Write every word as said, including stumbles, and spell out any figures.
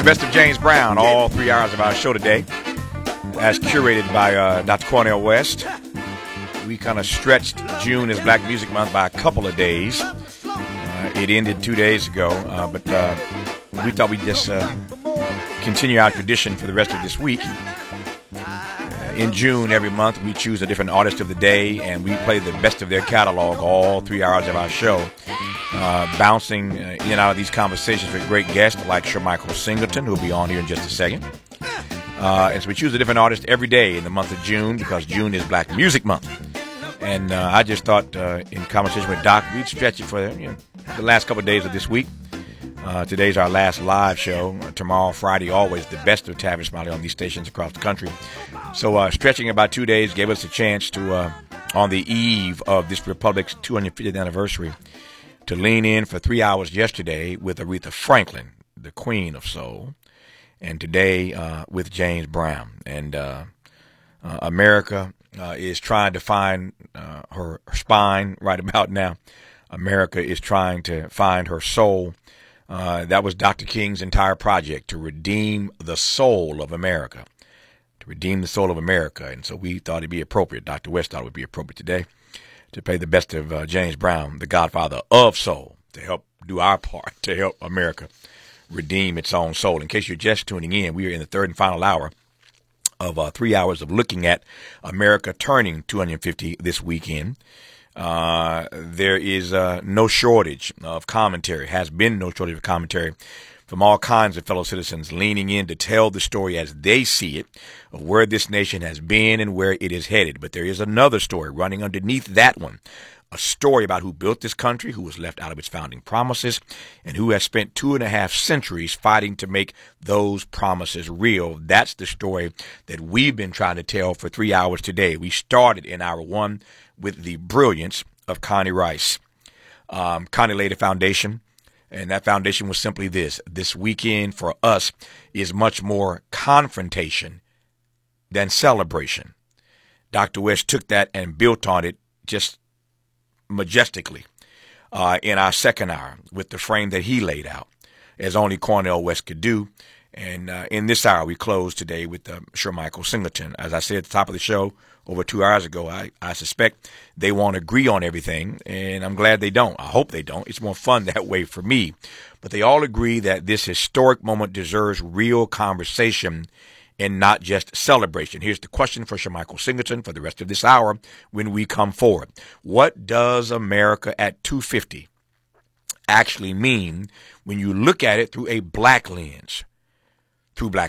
Best of James Brown, all three hours of our show today, as curated by uh, Doctor Cornel West. We kind of stretched June as Black Music Month by a couple of days. Uh, it ended two days ago, uh, but uh, we thought we'd just uh, continue our tradition for the rest of this week. Uh, in June, every month, we choose a different artist of the day, and we play the best of their catalog all three hours of our show. Uh, bouncing uh, in and out of these conversations with great guests like Shermichael Singleton, who will be on here in just a second. Uh, and so we choose a different artist every day in the month of June because June is Black Music Month. And uh, I just thought uh, in conversation with Doc, we'd stretch it for you know, the last couple of days of this week. Uh, today's our last live show. Uh, tomorrow, Friday, always the best of Tavis Smiley on these stations across the country. So uh, stretching about two days gave us a chance to, uh, on the eve of this Republic's two hundred fiftieth anniversary, to lean in for three hours yesterday with Aretha Franklin, the Queen of Soul, and today uh, with James Brown. And uh, uh, America uh, is trying to find uh, her, her spine right about now. America is trying to find her soul. Uh, that was Doctor King's entire project, to redeem the soul of America, to redeem the soul of America. And so we thought it'd be appropriate, Doctor West thought it would be appropriate today, to play the best of uh, James Brown, the godfather of soul, to help do our part to help America redeem its own soul. In case you're just tuning in, we are in the third and final hour of uh, three hours of looking at America turning two hundred fifty this weekend. Uh, there is uh, no shortage of commentary, has been no shortage of commentary from all kinds of fellow citizens leaning in to tell the story as they see it of where this nation has been and where it is headed. But there is another story running underneath that one, a story about who built this country, who was left out of its founding promises, and who has spent two and a half centuries fighting to make those promises real. That's the story that we've been trying to tell for three hours today. We started in hour one with the brilliance of Connie Rice. Um, Connie laid a foundation. And that foundation was simply this. This weekend for us is much more confrontation than celebration. Doctor West took that and built on it just majestically uh, in our second hour with the frame that he laid out, as only Cornel West could do. And uh, in this hour, we close today with uh, Shermichael Singleton. As I said at the top of the show over two hours ago, I, I suspect they won't agree on everything, and I'm glad they don't. I hope they don't. It's more fun that way for me. But they all agree that this historic moment deserves real conversation and not just celebration. Here's the question for Shermichael Singleton for the rest of this hour when we come forward. What does America at two fifty actually mean when you look at it through a black lens? Through black